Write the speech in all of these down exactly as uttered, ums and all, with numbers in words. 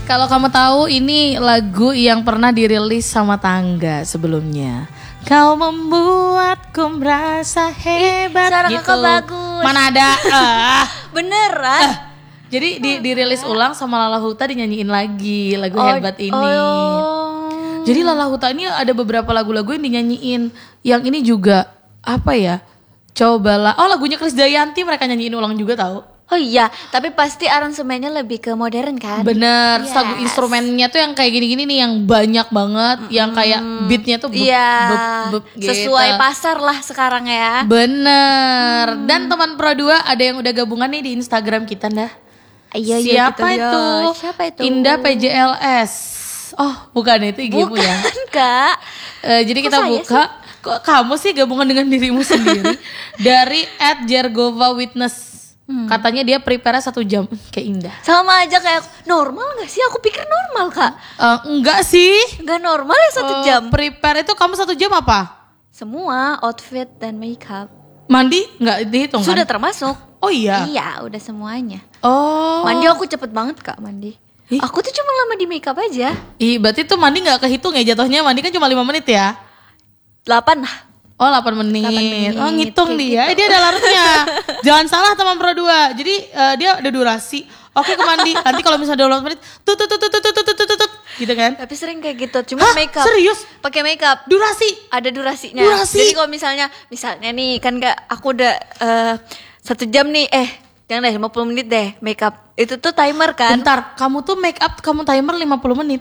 Kalau kamu tahu ini lagu yang pernah dirilis sama Tangga sebelumnya. Kau membuatku merasa hebat. Suara gitu. kakak bagus. Mana ada? Ah. Beneran? Ah. Jadi di, dirilis ulang sama Lala Huta dinyanyiin lagi lagu Oh, hebat ini. Oh. Jadi Lala Huta ini ada beberapa lagu-lagu yang dinyanyiin. Yang ini juga apa ya? Cobalah. Oh lagunya Krisdayanti mereka nyanyiin ulang juga tahu. Oh iya, tapi pasti aransemennya lebih ke modern kan? Bener, Yes. lagu instrumennya tuh yang kayak gini-gini nih, yang banyak banget, mm-hmm. yang kayak beatnya tuh bep, iya, bep, bep, gitu. Sesuai pasar lah sekarang ya. Bener, hmm. dan teman Pro dua ada yang udah gabungan nih di Instagram kita dah. Iya, Siapa iya, gitu, itu? ya. Siapa itu? Indah P J L S. Oh, bukan itu I G-mu ya? Bukan, Kak. Uh, jadi Kok kita buka, sih? Kok kamu sih gabungan dengan dirimu sendiri? Dari at Jergova Witness. Hmm. Katanya dia prepare satu jam. Kayak Indah. Sama aja kayak normal gak sih? Aku pikir normal Kak. uh, Enggak sih. Enggak normal ya satu uh, jam. Prepare itu kamu satu jam apa? Semua outfit dan makeup. Mandi nggak dihitung kan? Sudah termasuk. Oh iya? Iya udah semuanya. Oh. Mandi aku cepet banget Kak mandi. Ih? Aku tuh cuma lama di makeup aja. Ih berarti tuh mandi gak kehitung ya jatuhnya. Mandi kan cuma lima menit ya? delapan lah. Oh delapan menit. delapan menit. Oh ngitung dia. Gitu. Eh, dia ada larutnya. Jangan salah teman Pro dua. Jadi uh, dia ada durasi. Oke ke mandi. Nanti kalau misalnya dua puluh menit tut tut tut tut tut tut tut tut gitu kan? Tapi sering kayak gitu. Cuma Hah? makeup. Serius? Pakai makeup. Durasi. Ada durasinya. Durasi. Jadi kalau misalnya misalnya nih kan Kak aku udah uh, satu jam nih eh jangan deh lima puluh menit deh makeup. Itu tuh timer kan? Bentar, kamu tuh make up kamu timer lima puluh menit.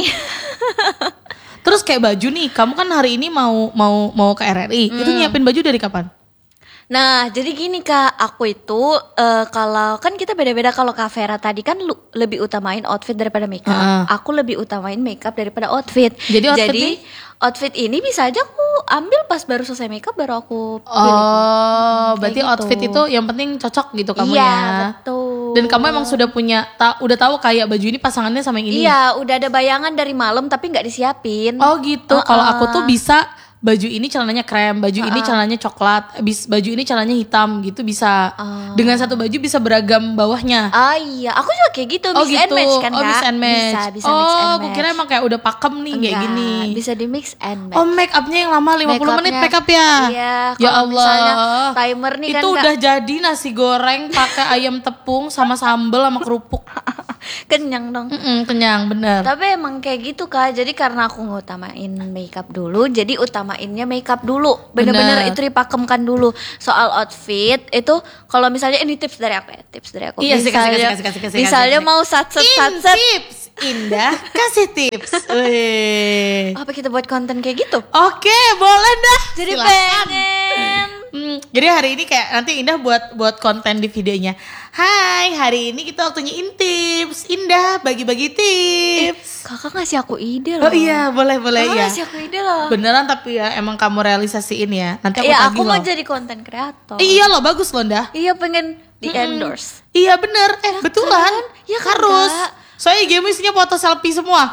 Terus kayak baju nih, kamu kan hari ini mau mau mau ke R R I, hmm. itu nyiapin baju dari kapan? Nah, jadi gini Kak, aku itu uh, kalau kan kita beda-beda. Kalau Kak Vera tadi kan lu, lebih utamain outfit daripada makeup. Uh. Aku lebih utamain makeup daripada outfit. Jadi outfit, jadi, outfit ini bisa aja aku ambil pas baru selesai makeup baru aku pilih. Oh, hmm, berarti gitu. Outfit itu yang penting cocok gitu kamu iya, ya. Iya, betul. Dan kamu emang sudah punya ta, udah tahu kayak baju ini pasangannya sama yang ini. Iya, udah ada bayangan dari malam tapi nggak disiapin. Oh gitu. Uh-uh. Kalau aku tuh bisa baju ini celananya krem, baju uh-uh. ini celananya coklat, baju ini celananya hitam gitu bisa. Uh. Dengan satu baju bisa beragam bawahnya. Ah iya, aku juga kayak gitu, mix oh, gitu. and match kan Kak. Oh mix and match. Bisa, bisa oh, mix and match. aku kira emang kayak udah pakem nih Enggak, kayak gini. Bisa di mix and match. Oh make upnya yang lama lima puluh menit make up ya? Iya. Ya Allah. Misalnya timer nih itu kan udah Kak. Jadi nasi goreng pakai ayam tepung sama sambel sama kerupuk. Kenyang dong. Mm-mm, kenyang bener. Tapi emang kayak gitu Kak. Jadi karena aku ngutamain makeup dulu, jadi utamainnya makeup dulu. Bener-bener itu dipakemkan dulu. Soal outfit itu kalau misalnya ini tips dari aku ya, tips dari aku. Iya, misalnya, kasih, kasih, kasih, kasih, misalnya kasih, mau satset satset. Tips Indah kasih tips. Wih. Apa kita buat konten kayak gitu? Oke, boleh dah. Jadi silakan. pengen. Hmm, jadi hari ini kayak nanti Indah buat buat konten di videonya. Hai, hari ini kita waktunya tips. Indah bagi-bagi tips. Eh, kakak ngasih aku ide loh. Oh iya, boleh boleh kakak ya. ngasih aku ide loh. Beneran tapi ya emang kamu realisasiin ya. Nanti aku Iya, tagih aku mau loh. jadi konten kreator. Iya loh, bagus loh Indah. Iya, pengen di endorse. Hmm. Iya bener. Eh ya betulan. Kan? Ya kan, harus. Kak? Soalnya game isinya foto selfie semua.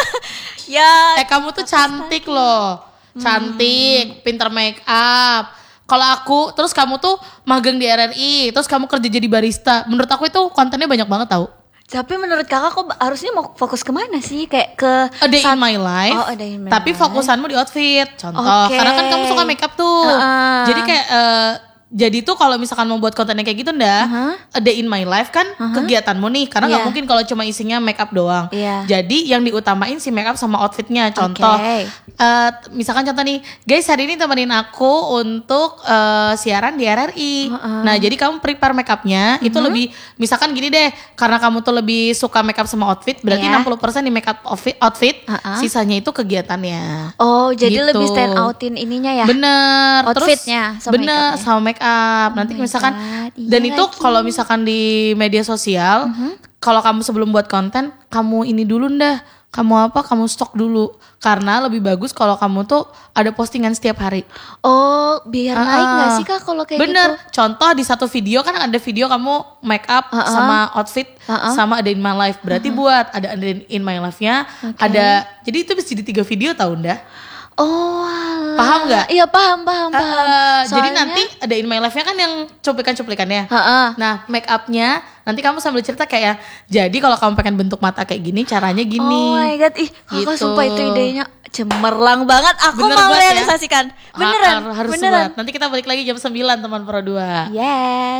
Ya. Eh kamu tuh cantik loh. Cantik, hmm. pinter make up. Kalau aku, terus kamu tuh magang di R R I, terus kamu kerja jadi barista. Menurut aku itu kontennya banyak banget tau. Tapi menurut kakak kok harusnya mau fokus kemana sih? Kayak ke A Day in My Life. Oh, A Day in My Tapi Life. fokusanmu di outfit. Contoh, Okay. karena kan kamu suka make up tuh. Uh-uh. Jadi kayak uh, jadi tuh kalau misalkan mau buat kontennya kayak gitu ndah, uh-huh. A Day in My Life kan uh-huh. kegiatanmu nih, karena nggak yeah. mungkin kalau cuma isinya make up doang. Yeah. Jadi yang diutamain si make up sama outfitnya. Contoh, okay. uh, misalkan contoh nih, guys hari ini temenin aku untuk uh, siaran di R R I. Uh-uh. Nah jadi kamu prepare make upnya uh-huh. itu lebih, misalkan gini deh, karena kamu tuh lebih suka make up sama outfit, berarti yeah. enam puluh persen di make up outfit, outfit uh-uh. sisanya itu kegiatannya. Oh jadi gitu. lebih stand outin ininya ya? Bener. Outfitnya terus, sama bener make sama make up. Nanti oh misalkan God, iya dan itu lagi. kalau misalkan di media sosial, uh-huh. kalau kamu sebelum buat konten, kamu ini dulu ndah, kamu apa, kamu stok dulu, karena lebih bagus kalau kamu tuh ada postingan setiap hari. Oh biar uh-uh. naik nggak sih Kak kalau kayak bener. gitu? Contoh di satu video kan ada video kamu make up uh-uh. sama outfit uh-uh. sama A Day in My Life, berarti uh-huh. buat ada A Day in My Life-nya okay. ada, jadi itu bisa jadi tiga video tau ndah. Oh alah. Paham gak? Iya paham paham paham. Uh, Soalnya, jadi nanti ada in my life-nya kan yang cuplikan-cuplikannya. uh-uh. Nah make up-nya Nanti kamu sambil cerita kayak, jadi kalau kamu pengen bentuk mata kayak gini, caranya gini. Oh my god, ih kakak Gitu. sumpah itu idenya cemerlang banget. Aku Bener mau banget ya? realisasikan. Beneran, Ha- harus beneran. buat. Nanti kita balik lagi jam sembilan teman Pro dua. Yes.